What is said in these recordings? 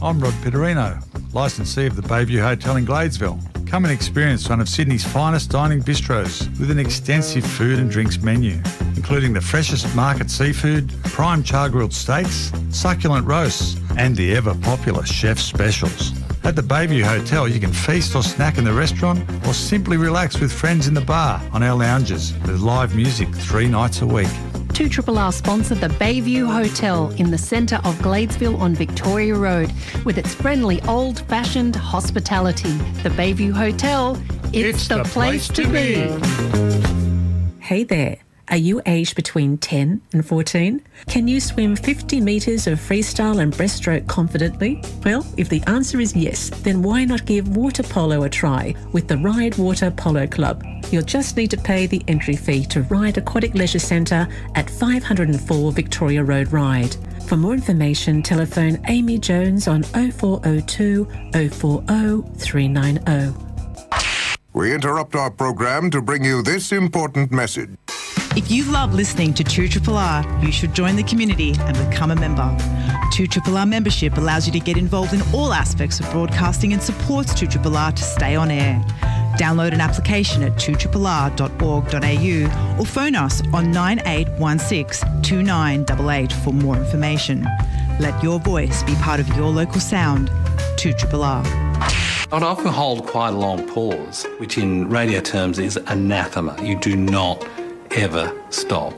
I'm Rod Pitterino, licensee of the Bayview Hotel in Gladesville. Come and experience one of Sydney's finest dining bistros with an extensive food and drinks menu, including the freshest market seafood, prime char-grilled steaks, succulent roasts, and the ever-popular chef's specials. At the Bayview Hotel, you can feast or snack in the restaurant or simply relax with friends in the bar on our lounges with live music 3 nights a week. 2RRR sponsor the Bayview Hotel in the centre of Gladesville on Victoria Road with its friendly old-fashioned hospitality. The Bayview Hotel, it's the place to be. Hey there. Are you aged between 10 and 14? Can you swim 50 metres of freestyle and breaststroke confidently? Well, if the answer is yes, then why not give water polo a try with the Ride Water Polo Club? You'll just need to pay the entry fee to Ride Aquatic Leisure Centre at 504 Victoria Road Ride. For more information, telephone Amy Jones on 0402 040 390. We interrupt our program to bring you this important message. If you love listening to 2RRR, you should join the community and become a member. 2RRR membership allows you to get involved in all aspects of broadcasting and supports 2RRR to stay on air. Download an application at 2RRR.org.au or phone us on 9816 2988 for more information. Let your voice be part of your local sound. 2RRR. I'd often hold quite a long pause, which in radio terms is anathema. You do not ever stop.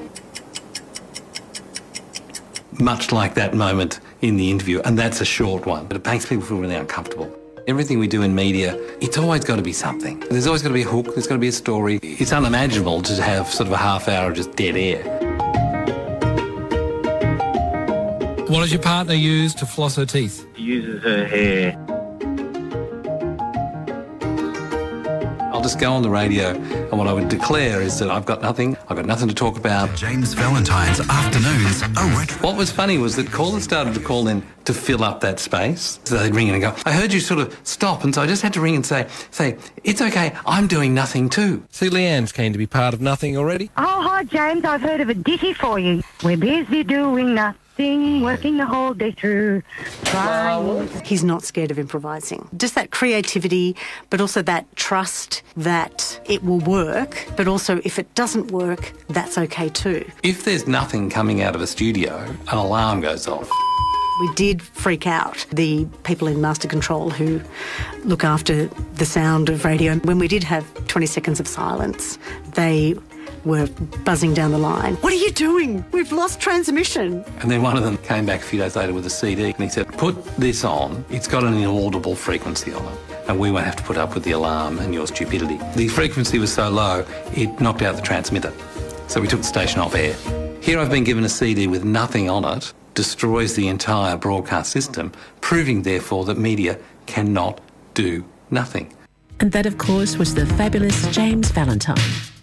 Much like that moment in the interview, and that's a short one, but it makes people feel really uncomfortable. Everything we do in media, it's always got to be something. There's always got to be a hook, there's got to be a story. It's unimaginable to have sort of a half hour of just dead air. What does your partner use to floss her teeth? She uses her hair. I'll just go on the radio and what I would declare is that I've got nothing to talk about. James Valentine's Afternoons are retro. What was funny was that callers started to call in to fill up that space. So they'd ring in and go, I heard you sort of stop, and so I just had to ring and say, it's okay, I'm doing nothing too. See, Leanne's keen to be part of nothing already. Oh, hi, James, I've heard of a ditty for you. We're busy doing nothing. Working the whole day through, trying. He's not scared of improvising. Just that creativity, but also that trust that it will work, but also if it doesn't work, that's okay too. If there's nothing coming out of a studio, an alarm goes off. We did freak out, the people in Master Control who look after the sound of radio. When we did have 20 seconds of silence, they were buzzing down the line. What are you doing? We've lost transmission. And then one of them came back a few days later with a CD and he said, put this on, it's got an inaudible frequency on it and we won't have to put up with the alarm and your stupidity. The frequency was so low, it knocked out the transmitter. So we took the station off air. Here I've been given a CD with nothing on it, destroys the entire broadcast system, proving therefore that media cannot do nothing. And that, of course, was the fabulous James Valentine.